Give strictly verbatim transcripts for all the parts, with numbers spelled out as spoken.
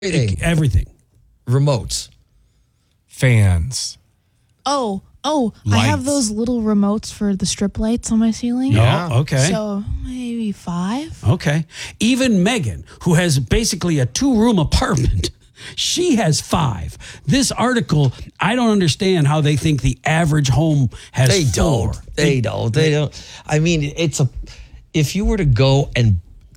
Everything. Everything. Remotes. Fans. Oh, oh, Lights. I have those little remotes for the strip lights on my ceiling. Yeah. Oh, okay. So maybe five. Okay. Even Megan, who has basically a two-room apartment, she has five. This article, I don't understand how they think the average home has They four. don't. They don't. They don't. I mean, it's a. If you were to go and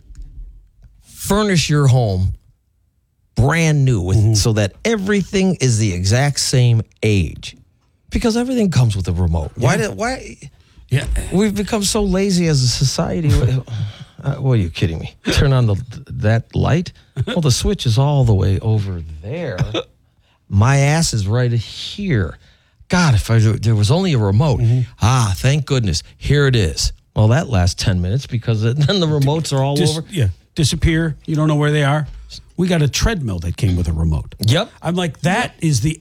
furnish your home brand new with Mm-hmm. so that everything is the exact same age, because everything comes with a remote. Why did why? Yeah. We've become so lazy as a society. Uh, what are you kidding me? Turn on the that light. Well, the switch is all the way over there. My ass is right here. God, if I, there was only a remote. Ah, thank goodness. Here it is. Well, that lasts ten minutes because then the remotes are all Dis- over. Yeah. Disappear. You don't know where they are. We got a treadmill that came with a remote. Yep. I'm like, that is the.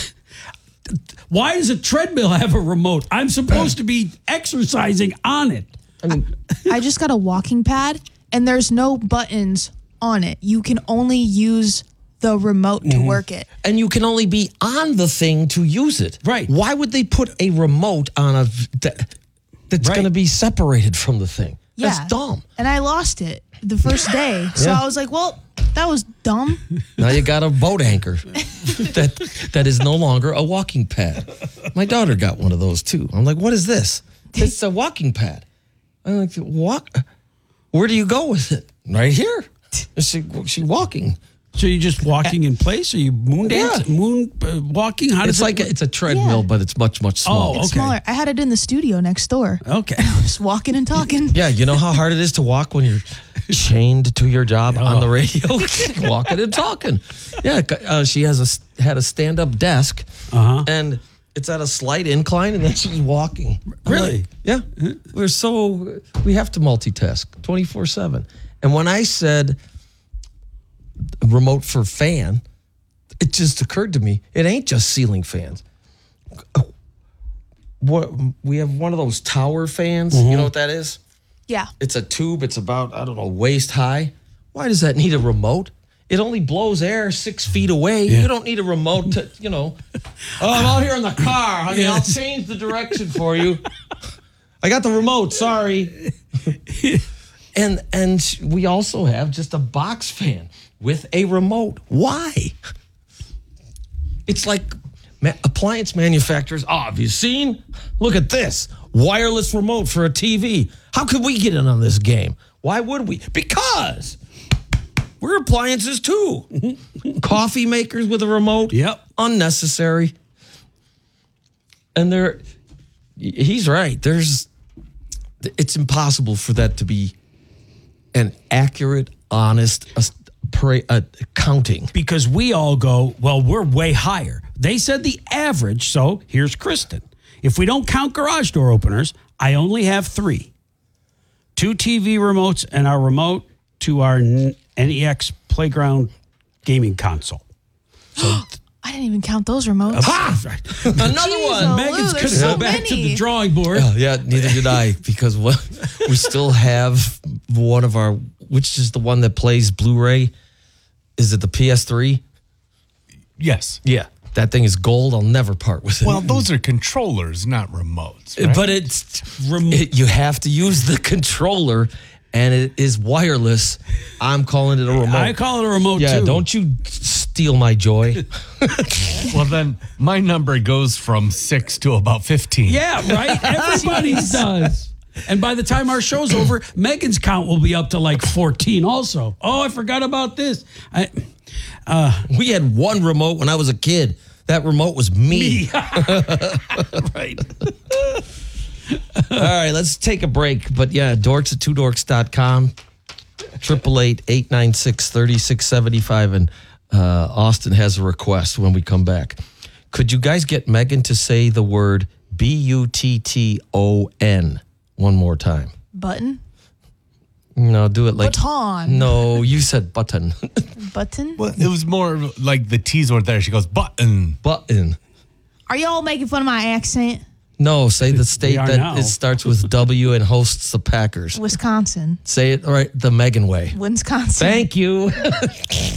Why does a treadmill have a remote? I'm supposed to be exercising on it. I just got a walking pad, and there's no buttons on it. You can only use the remote to work it. And you can only be on the thing to use it. Right. Why would they put a remote on a that, that's Right. going to be separated from the thing? Yeah. That's dumb. And I lost it the first day. So Yeah. I was like, well, that was dumb. Now you got a boat anchor that that is no longer a walking pad. My daughter got one of those too. I'm like, what is this? It's a walking pad. I'm like, walk. Where do you go with it? Right here. She she walking. So you're just walking in place? Are you moon dancing? Moon uh, walking? How does It's it like a, work? it's a treadmill, Yeah. but it's much much smaller. Oh, It's okay. smaller. I had it in the studio next door. Okay. Just walking and talking. Yeah, you know how hard it is to walk when you're chained to your job on the radio, walking and talking. Yeah, uh, she has a had a stand up desk, Uh-huh. and it's at a slight incline, and then she's walking. I'm Really? like, yeah, we're so we have to multitask twenty-four seven. And when I said remote for fan, it just occurred to me it ain't just ceiling fans. What we have one of those tower fans. You know what that is? Yeah. It's a tube. It's about, I don't know, waist high. Why does that need a remote? It only blows air six feet away. You don't need a remote to, you know. Oh, I'm out here in the car, honey. I'll change the direction for you. I got the remote. Sorry. and and we also have just a box fan with a remote. Why? It's like ma- appliance manufacturers. Oh, have you seen? Look at this. Wireless remote for a T V. How could we get in on this game? Why would we? Because we're appliances too. Coffee makers with a remote. Yep. Unnecessary. And they're, he's right. There's, it's impossible for that to be an accurate, honest uh, pra- uh, counting. Because we all go, well, we're way higher. They said the average, so here's Kristen. If we don't count garage door openers, I only have three. Two T V remotes and our remote to our N E X Playground gaming console. I didn't even count those remotes. Ha! Another Jeez, one. oh, Megan's Lou, going to there's go so back to many. the drawing board. Oh, yeah, neither did I, because what, we still have one of our, which is the one that plays Blu-ray. Is it the P S three? Yes. Yeah. That thing is gold. I'll never part with it. Well, those are controllers, not remotes. Right? But it's, it, you have to use the controller, and it is wireless. I'm calling it a remote. I call it a remote, yeah, too. don't you steal my joy. well, then my number goes from six to about fifteen. Yeah, right? Everybody's does. And by the time our show's over, Megan's count will be up to like fourteen also. Oh, I forgot about this. I, We had one remote when I was a kid. That remote was me. right. All right, let's take a break. But yeah, dorks at two dorks dot com, triple eight, eight nine six, three six seven five. And uh, Austin has a request when we come back. Could you guys get Megan to say the word B U T T O N one more time? Button? No, do it like. Baton. No, you said button. Button? Well, it was more like the T's weren't there. She goes, button. Button. Are y'all making fun of my accent? No, say the state are that now. it starts with W and hosts the Packers. Wisconsin. Say it right the Megan way. Wisconsin. Thank you.